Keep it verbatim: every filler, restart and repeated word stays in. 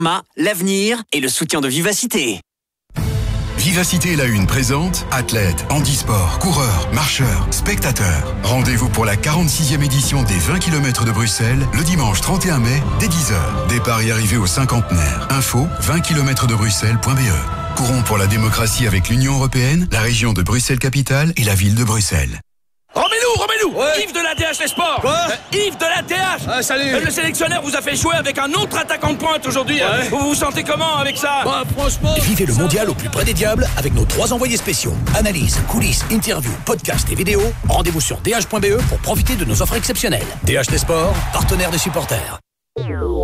Ma, l'avenir et le soutien de Vivacité. Vivacité la une présente athlètes, handisport, coureurs, marcheurs, spectateurs. Rendez-vous pour la quarante-sixième édition des vingt kilomètres de Bruxelles le dimanche trente et un mai dès dix heures. Départ et arrivée au cinquantenaire. Info vingt kilomètres de bruxelles point b e. Courons pour la démocratie avec l'Union européenne, la région de Bruxelles-Capitale et la ville de Bruxelles. Remets-nous, remets-nous Ouais. Yves de la D H Les Sports. Quoi euh, Yves de la D H. Ah, salut. Euh, Le sélectionneur vous a fait jouer avec un autre attaquant de pointe aujourd'hui. Ouais. Vous vous sentez comment avec ça? Bah, franchement... Vivez le mondial au plus près des diables avec nos trois envoyés spéciaux. Analyse, coulisses, interviews, podcasts et vidéos. Rendez-vous sur d h point b e pour profiter de nos offres exceptionnelles. D H Les Sports, partenaire des supporters.